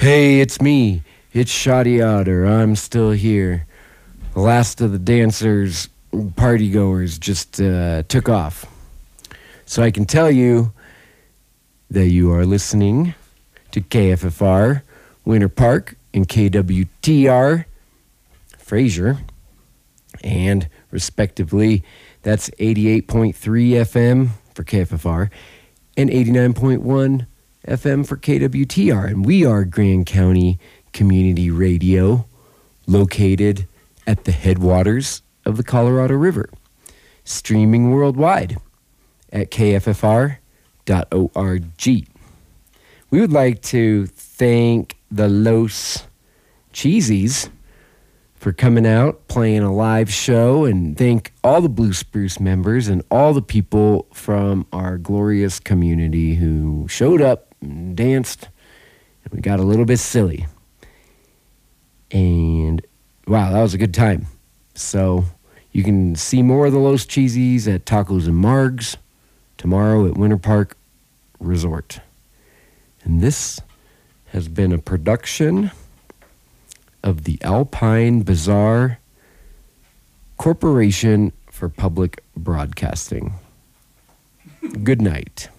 Hey, it's me. It's Shoddy Otter. I'm still here. The last of the dancers, partygoers, just took off. So I can tell you that you are listening to KFFR, Winter Park, and KWTR, Fraser, and respectively, that's 88.3 FM for KFFR and 89.1 FM for KWTR. And we are Grand County Community Radio, located at the headwaters of the Colorado River, streaming worldwide at kffr.org. We would like to thank the Los Cheesies for coming out, playing a live show, and thank all the Blue Spruce members and all the people from our glorious community who showed up and danced, and we got a little bit silly. And wow, that was a good time. So you can see more of the Los Cheesies at Tacos and Margs tomorrow at Winter Park Resort. And this has been a production of the Alpine Bazaar Corporation for Public Broadcasting. Good night.